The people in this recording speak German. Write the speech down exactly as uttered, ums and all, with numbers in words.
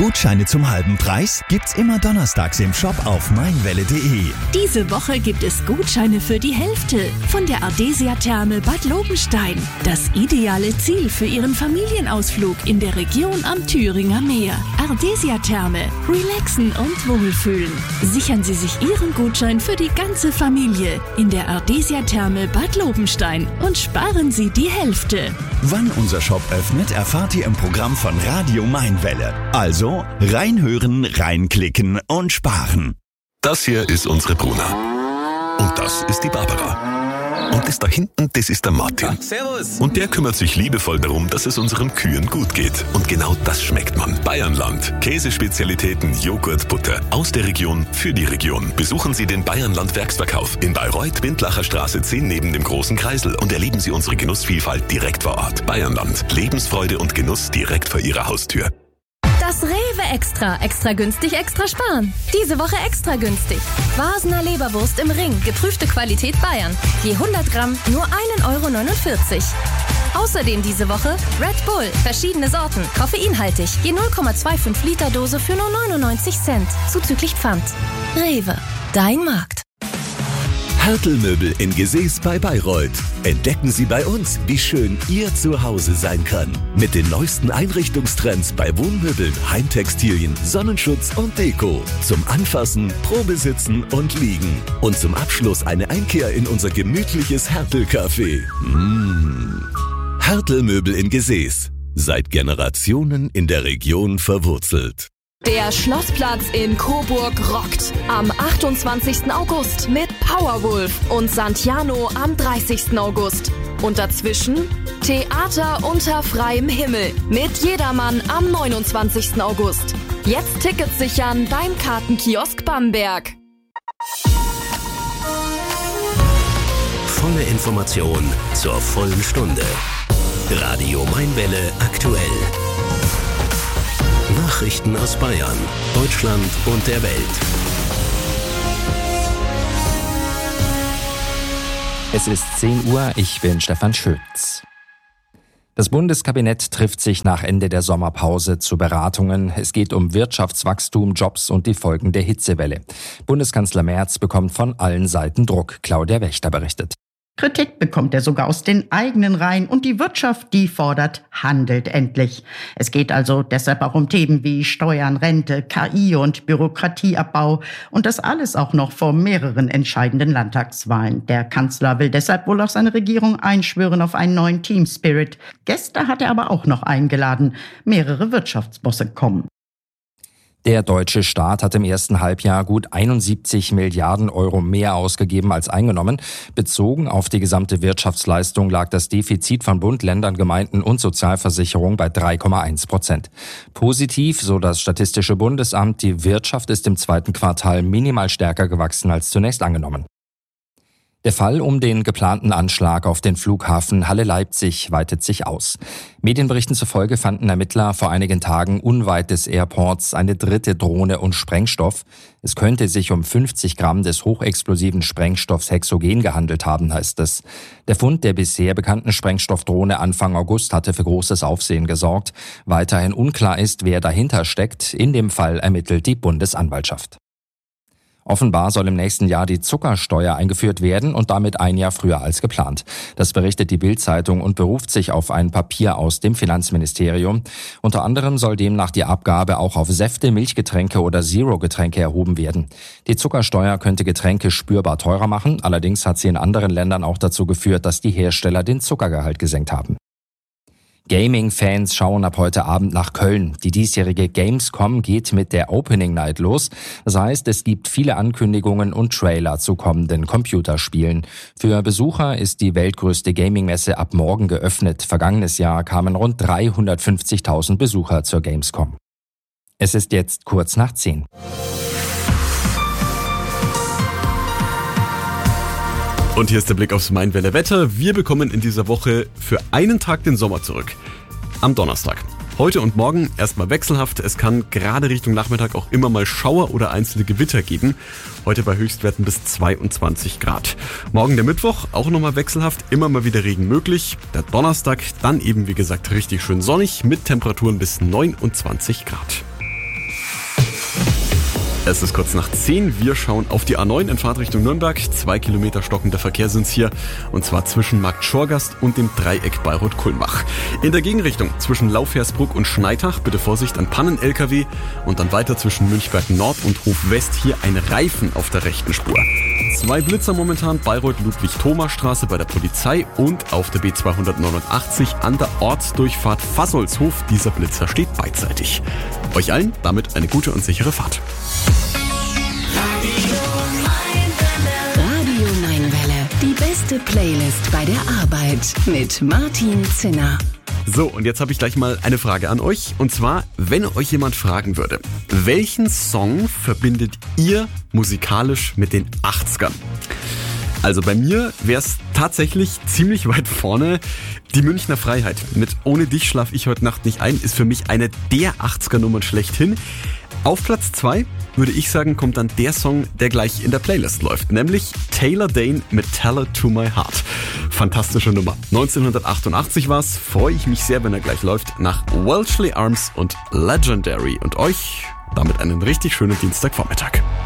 Gutscheine zum halben Preis gibt's immer donnerstags im Shop auf meinwelle punkt de. Diese Woche gibt es Gutscheine für die Hälfte von der Ardesia Therme Bad Lobenstein. Das ideale Ziel für Ihren Familienausflug in der Region am Thüringer Meer. Ardesia Therme. Relaxen und wohlfühlen. Sichern Sie sich Ihren Gutschein für die ganze Familie in der Ardesia Therme Bad Lobenstein und sparen Sie die Hälfte. Wann unser Shop öffnet, erfahrt ihr im Programm von Radio Mainwelle. Also reinhören, reinklicken und sparen. Das hier ist unsere Bruna. Und das ist die Barbara. Und das da hinten, das ist der Martin. Servus. Und der kümmert sich liebevoll darum, dass es unseren Kühen gut geht. Und genau das schmeckt man. Bayernland. Käsespezialitäten, Joghurt, Butter. Aus der Region, für die Region. Besuchen Sie den Bayernland Werksverkauf in Bayreuth, Bindlacher Straße zehn neben dem Großen Kreisel und erleben Sie unsere Genussvielfalt direkt vor Ort. Bayernland. Lebensfreude und Genuss direkt vor Ihrer Haustür. Das Rewe Extra. Extra günstig, extra sparen. Diese Woche extra günstig. Vasener Leberwurst im Ring. Geprüfte Qualität Bayern. Je hundert Gramm nur ein Euro neunundvierzig. Außerdem diese Woche Red Bull. Verschiedene Sorten. Koffeinhaltig. Je null Komma fünfundzwanzig Liter Dose für nur neunundneunzig Cent. Zuzüglich Pfand. Rewe. Dein Markt. Hertel-Möbel in Gesäß bei Bayreuth. Entdecken Sie bei uns, wie schön Ihr Zuhause sein kann. Mit den neuesten Einrichtungstrends bei Wohnmöbeln, Heimtextilien, Sonnenschutz und Deko. Zum Anfassen, Probesitzen und Liegen. Und zum Abschluss eine Einkehr in unser gemütliches Hertel-Café. Mmh. Hertel-Möbel in Gesäß. Seit Generationen in der Region verwurzelt. Der Schlossplatz in Coburg rockt. Am achtundzwanzigsten August mit Powerwolf und Santiano am dreißigsten August. Und dazwischen Theater unter freiem Himmel mit Jedermann am neunundzwanzigsten August. Jetzt Tickets sichern beim Kartenkiosk Bamberg. Volle Information zur vollen Stunde. Radio Mainwelle aktuell. Nachrichten aus Bayern, Deutschland und der Welt. Es ist zehn Uhr, ich bin Stefan Schütz. Das Bundeskabinett trifft sich nach Ende der Sommerpause zu Beratungen. Es geht um Wirtschaftswachstum, Jobs und die Folgen der Hitzewelle. Bundeskanzler Merz bekommt von allen Seiten Druck. Claudia Wächter berichtet. Kritik bekommt er sogar aus den eigenen Reihen und die Wirtschaft, die fordert, handelt endlich. Es geht also deshalb auch um Themen wie Steuern, Rente, K I und Bürokratieabbau und das alles auch noch vor mehreren entscheidenden Landtagswahlen. Der Kanzler will deshalb wohl auch seine Regierung einschwören auf einen neuen Team Spirit. Gäste hat er aber auch noch eingeladen. Mehrere Wirtschaftsbosse kommen. Der deutsche Staat hat im ersten Halbjahr gut einundsiebzig Milliarden Euro mehr ausgegeben als eingenommen. Bezogen auf die gesamte Wirtschaftsleistung lag das Defizit von Bund, Ländern, Gemeinden und Sozialversicherung bei drei Komma eins Prozent. Positiv, so das Statistische Bundesamt, die Wirtschaft ist im zweiten Quartal minimal stärker gewachsen als zunächst angenommen. Der Fall um den geplanten Anschlag auf den Flughafen Halle-Leipzig weitet sich aus. Medienberichten zufolge fanden Ermittler vor einigen Tagen unweit des Airports eine dritte Drohne und Sprengstoff. Es könnte sich um fünfzig Gramm des hochexplosiven Sprengstoffs Hexogen gehandelt haben, heißt es. Der Fund der bisher bekannten Sprengstoffdrohne Anfang August hatte für großes Aufsehen gesorgt. Weiterhin unklar ist, wer dahinter steckt. In dem Fall ermittelt die Bundesanwaltschaft. Offenbar soll im nächsten Jahr die Zuckersteuer eingeführt werden und damit ein Jahr früher als geplant. Das berichtet die Bild-Zeitung und beruft sich auf ein Papier aus dem Finanzministerium. Unter anderem soll demnach die Abgabe auch auf Säfte, Milchgetränke oder Zero-Getränke erhoben werden. Die Zuckersteuer könnte Getränke spürbar teurer machen. Allerdings hat sie in anderen Ländern auch dazu geführt, dass die Hersteller den Zuckergehalt gesenkt haben. Gaming-Fans schauen ab heute Abend nach Köln. Die diesjährige Gamescom geht mit der Opening Night los. Das heißt, es gibt viele Ankündigungen und Trailer zu kommenden Computerspielen. Für Besucher ist die weltgrößte Gaming-Messe ab morgen geöffnet. Vergangenes Jahr kamen rund dreihundertfünfzigtausend Besucher zur Gamescom. Es ist jetzt kurz nach zehn. Und hier ist der Blick aufs Mainwelle Wetter. Wir bekommen in dieser Woche für einen Tag den Sommer zurück. Am Donnerstag. Heute und morgen erstmal wechselhaft. Es kann gerade Richtung Nachmittag auch immer mal Schauer oder einzelne Gewitter geben. Heute bei Höchstwerten bis zweiundzwanzig Grad. Morgen der Mittwoch, auch nochmal wechselhaft, immer mal wieder Regen möglich. Der Donnerstag dann eben wie gesagt richtig schön sonnig mit Temperaturen bis neunundzwanzig Grad. Es ist kurz nach zehn. Wir schauen auf die A neun in Fahrtrichtung Nürnberg. Zwei Kilometer stockender Verkehr sind's hier. Und zwar zwischen Markt Schorgast und dem Dreieck Bayreuth-Kulmbach. In der Gegenrichtung zwischen Laufhersbruck und Schneitach bitte Vorsicht an Pannen-L K W. Und dann weiter zwischen Münchberg Nord und Hof West hier ein Reifen auf der rechten Spur. Zwei Blitzer momentan, Bayreuth-Ludwig-Thoma-Straße bei der Polizei und auf der B zweihundertneunundachtzig an der Ortsdurchfahrt Fassolshof. Dieser Blitzer steht beidseitig. Euch allen damit eine gute und sichere Fahrt. Radio neun Welle. Die beste Playlist bei der Arbeit mit Martin Zinner. So, und jetzt habe ich gleich mal eine Frage an euch. Und zwar, wenn euch jemand fragen würde, welchen Song verbindet ihr musikalisch mit den achtzigern? Also bei mir wäre es tatsächlich ziemlich weit vorne die Münchner Freiheit. Mit Ohne dich schlaf ich heute Nacht nicht ein ist für mich eine der achtziger-Nummern schlechthin. Auf Platz zwei würde ich sagen, kommt dann der Song, der gleich in der Playlist läuft, nämlich Taylor Dayne mit Tell It To My Heart. Fantastische Nummer. neunzehnhundertachtundachtzig war's. Freue ich mich sehr, wenn er gleich läuft, nach Welshly Arms und Legendary. Und euch damit einen richtig schönen Dienstagvormittag.